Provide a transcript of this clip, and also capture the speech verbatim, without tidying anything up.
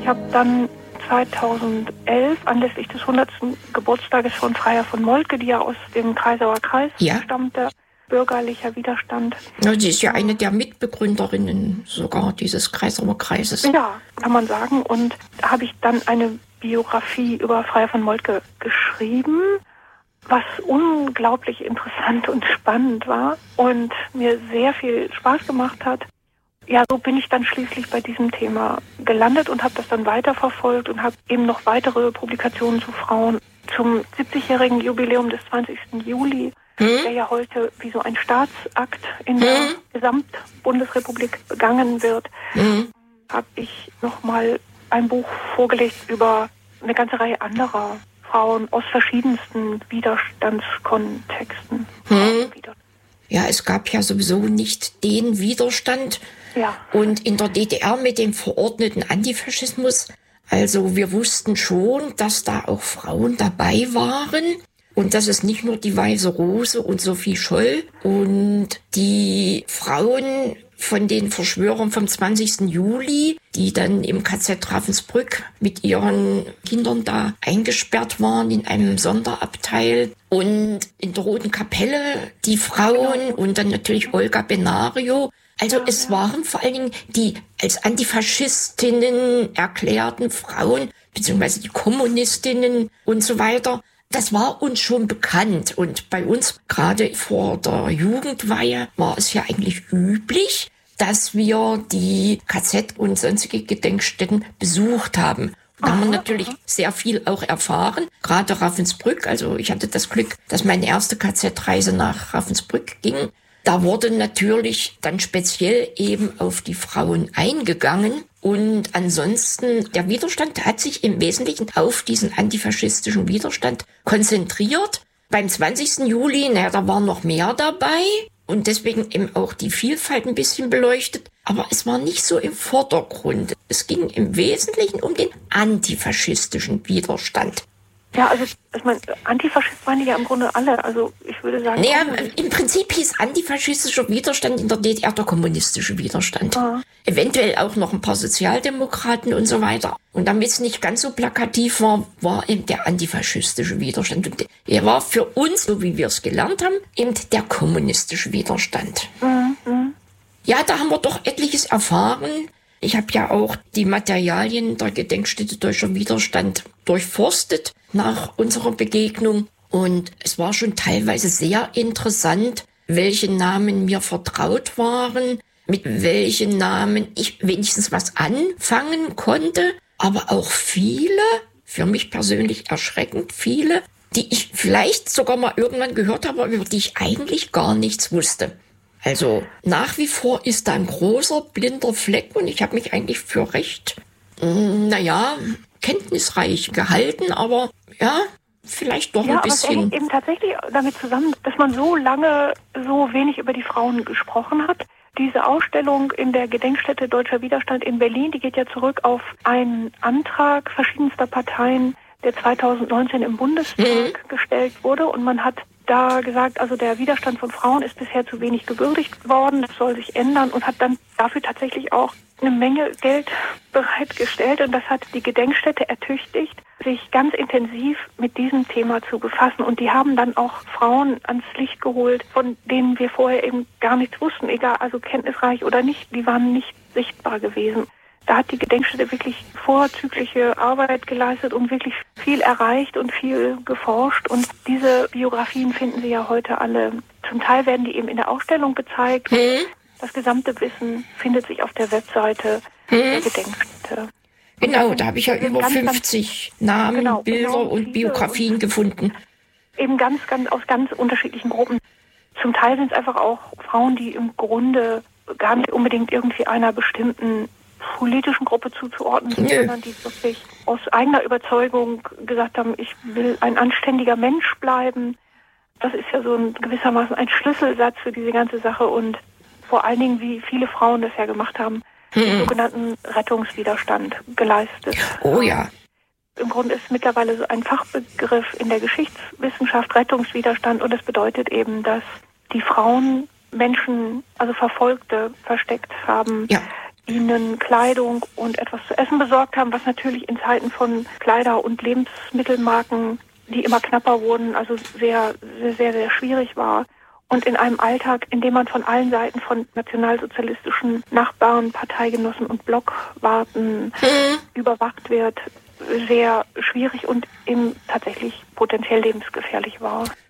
Ich habe dann zweitausendelf anlässlich des hundertsten Geburtstages von Freier von Moltke, die ja aus dem Kreisauer Kreis ja. stammte, bürgerlicher Widerstand. Ja, sie ist ja eine der Mitbegründerinnen sogar dieses Kreisauer Kreises. Ja, kann man sagen. Und da habe ich dann eine Biografie über Freier von Moltke geschrieben, was unglaublich interessant und spannend war und mir sehr viel Spaß gemacht hat. Ja, so bin ich dann schließlich bei diesem Thema gelandet und habe das dann weiterverfolgt und habe eben noch weitere Publikationen zu Frauen zum siebzigjährigen Jubiläum des zwanzigsten Juli, hm? der ja heute wie so ein Staatsakt in hm? der Gesamtbundesrepublik begangen wird, hm? habe ich nochmal ein Buch vorgelegt über eine ganze Reihe anderer Frauen aus verschiedensten Widerstandskontexten. Hm. Ja, es gab ja sowieso nicht den Widerstand. Ja. Und in der D D R mit dem verordneten Antifaschismus, also wir wussten schon, dass da auch Frauen dabei waren. Und das ist nicht nur die Weiße Rose und Sophie Scholl und die Frauen von den Verschwörern vom zwanzigsten Juli, die dann im K Z Ravensbrück mit ihren Kindern da eingesperrt waren in einem Sonderabteil. Und in der Roten Kapelle die Frauen und dann natürlich Olga Benario. Also es waren vor allen Dingen die als Antifaschistinnen erklärten Frauen, beziehungsweise die Kommunistinnen und so weiter. Das war uns schon bekannt. Und bei uns, gerade vor der Jugendweihe, war es ja eigentlich üblich, dass wir die K Z und sonstige Gedenkstätten besucht haben. Da haben wir natürlich sehr viel auch erfahren, gerade Ravensbrück. Also ich hatte das Glück, dass meine erste K Z-Reise nach Ravensbrück ging. Da wurde natürlich dann speziell eben auf die Frauen eingegangen. Und ansonsten, der Widerstand hat sich im Wesentlichen auf diesen antifaschistischen Widerstand konzentriert. Beim zwanzigsten Juli, naja, da war noch mehr dabei. Und deswegen eben auch die Vielfalt ein bisschen beleuchtet. Aber es war nicht so im Vordergrund. Es ging im Wesentlichen um den antifaschistischen Widerstand. Ja, also ich meine, Antifaschist waren die ja im Grunde alle. Also ich würde sagen... Naja, im Prinzip hieß antifaschistischer Widerstand in der D D R der kommunistische Widerstand. Aha. Eventuell auch noch ein paar Sozialdemokraten und so weiter. Und damit es nicht ganz so plakativ war, war eben der antifaschistische Widerstand. Und er war für uns, so wie wir es gelernt haben, eben der kommunistische Widerstand. Mhm. Ja, da haben wir doch etliches erfahren. Ich habe ja auch die Materialien der Gedenkstätte Deutscher Widerstand durchforstet nach unserer Begegnung. Und es war schon teilweise sehr interessant, welche Namen mir vertraut waren, mit welchen Namen ich wenigstens was anfangen konnte. Aber auch viele, für mich persönlich erschreckend viele, die ich vielleicht sogar mal irgendwann gehört habe, über die ich eigentlich gar nichts wusste. Also nach wie vor ist da ein großer blinder Fleck und ich habe mich eigentlich für recht, naja, kenntnisreich gehalten, aber ja, vielleicht doch ja, ein bisschen. Ja, aber es hängt eben tatsächlich damit zusammen, dass man so lange so wenig über die Frauen gesprochen hat. Diese Ausstellung in der Gedenkstätte Deutscher Widerstand in Berlin, die geht ja zurück auf einen Antrag verschiedenster Parteien, der zweitausendneunzehn im Bundestag mhm. gestellt wurde. Und man hat da gesagt, also der Widerstand von Frauen ist bisher zu wenig gewürdigt worden, das soll sich ändern und hat dann dafür tatsächlich auch eine Menge Geld bereitgestellt. Und das hat die Gedenkstätte ertüchtigt, sich ganz intensiv mit diesem Thema zu befassen. Und die haben dann auch Frauen ans Licht geholt, von denen wir vorher eben gar nichts wussten, egal, also kenntnisreich oder nicht, die waren nicht sichtbar gewesen. Da hat die Gedenkstätte wirklich vorzügliche Arbeit geleistet und wirklich viel erreicht und viel geforscht. Und diese Biografien finden Sie ja heute alle. Zum Teil werden die eben in der Ausstellung gezeigt. Hm. Das gesamte Wissen findet sich auf der Webseite hm. der Gedenkstätte. Genau, da habe ich ja über ganz, fünfzig ganz, Namen, genau, Bilder genau, und Biografien und gefunden. Eben ganz, ganz aus ganz unterschiedlichen Gruppen. Zum Teil sind es einfach auch Frauen, die im Grunde gar nicht unbedingt irgendwie einer bestimmten politischen Gruppe zuzuordnen sind, Nö. sondern die wirklich aus eigener Überzeugung gesagt haben, ich will ein anständiger Mensch bleiben. Das ist ja so ein gewissermaßen ein Schlüsselsatz für diese ganze Sache und vor allen Dingen, wie viele Frauen das ja gemacht haben, hm. den sogenannten Rettungswiderstand geleistet. Oh ja. Im Grunde ist mittlerweile so ein Fachbegriff in der Geschichtswissenschaft Rettungswiderstand und das bedeutet eben, dass die Frauen Menschen, also Verfolgte, versteckt haben, ja. ihnen Kleidung und etwas zu essen besorgt haben, was natürlich in Zeiten von Kleider- und Lebensmittelmarken, die immer knapper wurden, also sehr, sehr, sehr, sehr schwierig war. Und in einem Alltag, in dem man von allen Seiten von nationalsozialistischen Nachbarn, Parteigenossen und Blockwarten mhm. überwacht wird, sehr schwierig und eben tatsächlich potenziell lebensgefährlich war.